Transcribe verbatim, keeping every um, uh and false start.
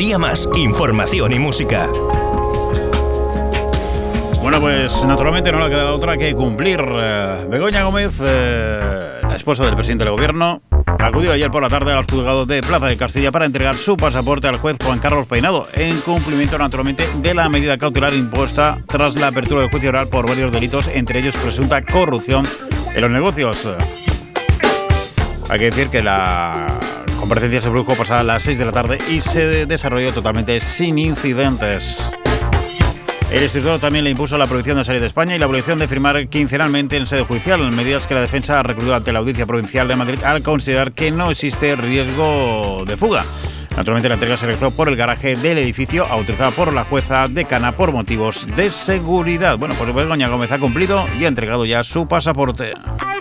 Día Más, información y música. Bueno, pues naturalmente no le ha quedado otra que cumplir. Eh, Begoña Gómez, eh, la esposa del presidente del gobierno, acudió ayer por la tarde al juzgado de Plaza de Castilla para entregar su pasaporte al juez Juan Carlos Peinado, en cumplimiento naturalmente de la medida cautelar impuesta tras la apertura del juicio oral por varios delitos, entre ellos presunta corrupción en los negocios. Hay que decir que la comparecencia se produjo pasada las seis de la tarde y se desarrolló totalmente sin incidentes. El instituto también le impuso la prohibición de salir de España y la obligación de firmar quincenalmente en sede judicial, medidas que la defensa ha recurrido ante la Audiencia Provincial de Madrid al considerar que no existe riesgo de fuga. Naturalmente, la entrega se realizó por el garaje del edificio, autorizada por la jueza decana por motivos de seguridad. Bueno, pues Begoña Gómez ha cumplido y ha entregado ya su pasaporte.